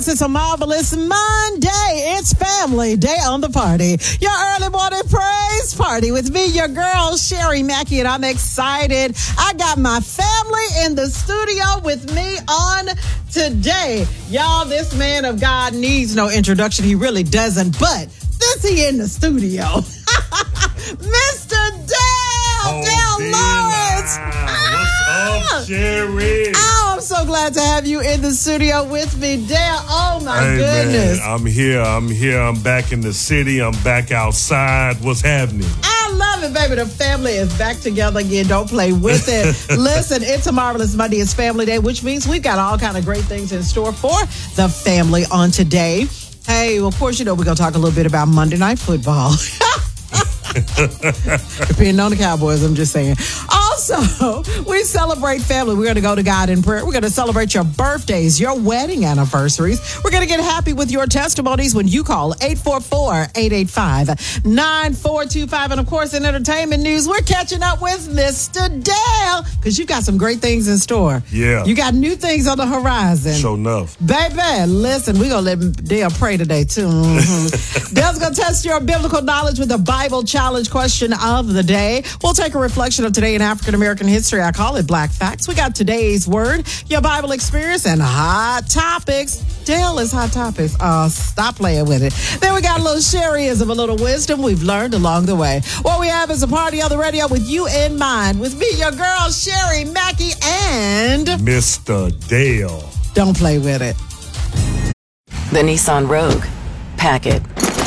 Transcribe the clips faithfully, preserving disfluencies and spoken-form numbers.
Yes, it's a marvelous Monday. It's family day on the party. Your early morning praise party with me, your girl, Sherry Mackey, and I'm excited. I got my family in the studio with me on today. Y'all, this man of God needs no introduction. He really doesn't, but since he in the studio, Mister Dale, Dale Lawrence. What's up, Sherry? Oh, I'm so glad to have you in the studio with me, Dale. Oh, my hey, goodness. Man, I'm here. I'm here. I'm back in the city. I'm back outside. What's happening? I love it, baby. The family is back together again. Don't play with it. Listen, it's a marvelous Monday. It's Family Day, which means we've got all kind of great things in store for the family on today. Hey, well, of course, you know, we're going to talk a little bit about Monday Night Football. Depending on the Cowboys, I'm just saying. Also, we celebrate family. We're going to go to God in prayer. We're going to celebrate your birthdays, your wedding anniversaries. We're going to get happy with your testimonies when you call eight four four, eight eight five, nine four two five. And, of course, in entertainment news, we're catching up with Mister Dale because you've got some great things in store. Yeah. You got new things on the horizon. Sure enough. Baby, listen, we're going to let Dale pray today, too. Mm-hmm. Dale's going to test your biblical knowledge with the Bible Challenge question of the day. We'll take a reflection of today in African-American history. I call it Black Facts. We got today's word, your Bible experience, and hot topics. Dale is hot topics. Uh, stop playing with it. Then we got a little Sherryism, a little wisdom we've learned along the way. What we have is a party on the radio with you in mind. With me, your girl, Sherry Mackey, and Mister Dale. Don't play with it. The Nissan Rogue. Pack it.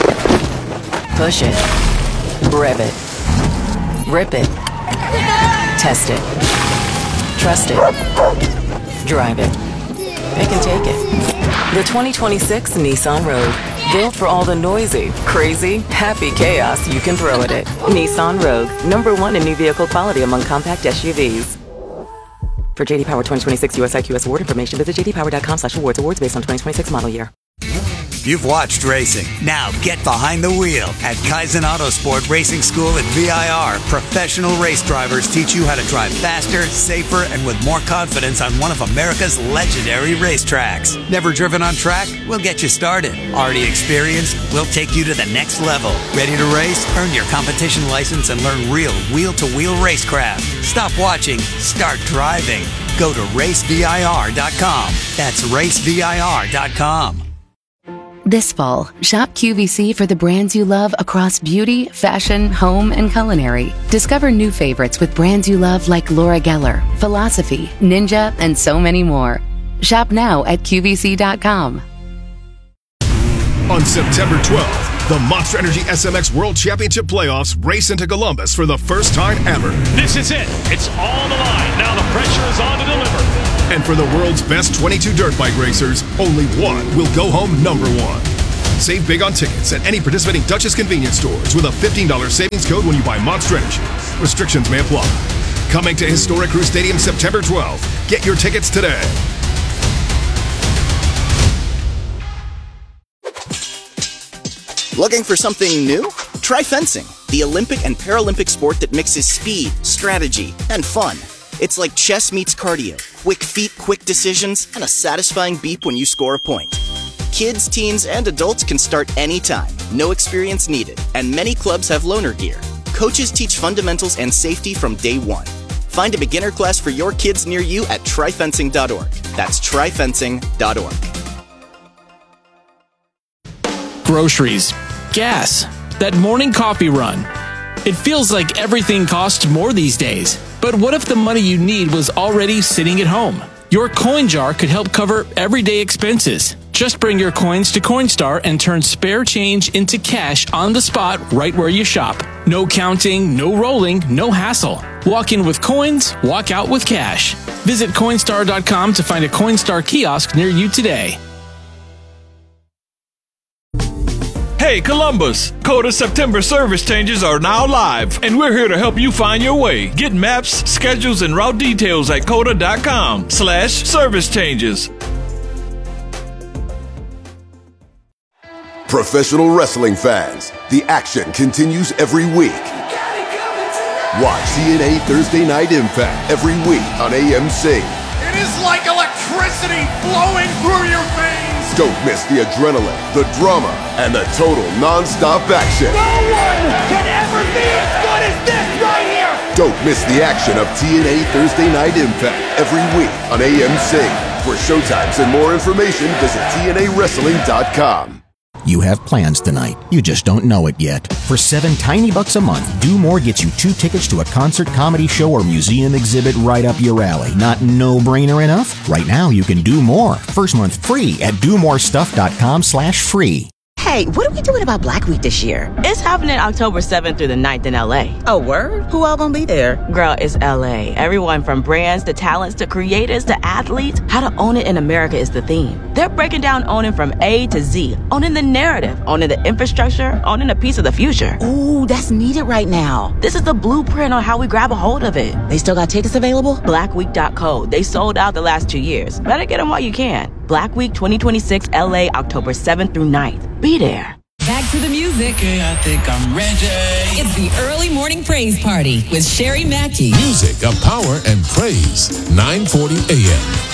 Push it. Rev it. Rip it. Test it. Trust it. Drive it. Pick and take it. The twenty twenty-six Nissan Rogue. Built for all the noisy, crazy, happy chaos you can throw at it. Nissan Rogue. Number one in new vehicle quality among compact S U Vs. For J D Power twenty twenty-six U S I Q S award information, visit j d power dot com slash awards. Awards based on twenty twenty-six model year. You've watched racing. Now get behind the wheel at Kaizen Autosport Racing School at V I R. Professional race drivers teach you how to drive faster, safer, and with more confidence on one of America's legendary racetracks. Never driven on track? We'll get you started. Already experienced? We'll take you to the next level. Ready to race? Earn your competition license and learn real wheel-to-wheel racecraft. Stop watching. Start driving. Go to race V I R dot com. That's race V I R dot com. This fall, shop Q V C for the brands you love across beauty, fashion, home, and culinary. Discover new favorites with brands you love like Laura Geller, Philosophy, Ninja, and so many more. Shop now at Q V C dot com. On September twelfth, the Monster Energy S M X World Championship Playoffs race into Columbus for the first time ever. This is it. It's all on the line. Now the pressure is on to deliver. And for the world's best twenty-two dirt bike racers, only one will go home number one. Save big on tickets at any participating Duchess convenience stores with a fifteen dollars savings code when you buy Monster Energy. Restrictions may apply. Coming to Historic Crew Stadium September twelfth. Get your tickets today. Looking for something new? Try fencing, the Olympic and Paralympic sport that mixes speed, strategy, and fun. It's like chess meets cardio. Quick feet, quick decisions, and a satisfying beep when you score a point. Kids, teens, and adults can start anytime. No experience needed. And many clubs have loaner gear. Coaches teach fundamentals and safety from day one. Find a beginner class for your kids near you at try fencing dot org. That's try fencing dot org. Groceries, gas, that morning coffee run. It feels like everything costs more these days. But what if the money you need was already sitting at home? Your coin jar could help cover everyday expenses. Just bring your coins to Coinstar and turn spare change into cash on the spot right where you shop. No counting, no rolling, no hassle. Walk in with coins, walk out with cash. Visit Coinstar dot com to find a Coinstar kiosk near you today. Hey Columbus, Coda September service changes are now live, and we're here to help you find your way. Get maps, schedules, and route details at coda dot com slash service changes. Professional wrestling fans, the action continues every week. Watch C N A Thursday Night Impact every week on A M C. It is like electricity! electricity flowing through your veins. Don't miss the adrenaline, the drama, and the total non-stop action. No one can ever be as good as this right here. Don't miss the action of T N A Thursday Night Impact every week on A M C. For showtimes and more information, visit T N A wrestling dot com. You have plans tonight. You just don't know it yet. For seven tiny bucks a month, Do More gets you two tickets to a concert, comedy show, or museum exhibit right up your alley. Not no-brainer enough? Right now, you can do more. First month free at do more stuff dot com slash free. Hey, what are we doing about Black Week this year? It's happening October seventh through the ninth in L A. Oh, word? Who all gonna be there? Girl, it's L A. Everyone from brands to talents to creators to athletes. How to own it in America is the theme. They're breaking down owning from A to Z. Owning the narrative, owning the infrastructure, owning a piece of the future. Ooh, that's needed right now. This is the blueprint on how we grab a hold of it. They still got tickets available? black week dot co. They sold out the last two years. Better get them while you can. Black Week twenty twenty-six L A, October seventh through ninth. Be there. Back to the music. Okay, I think I'm ready. It's the Early Morning Praise Party with Sherry Mackey. Music of power and praise. nine forty a.m.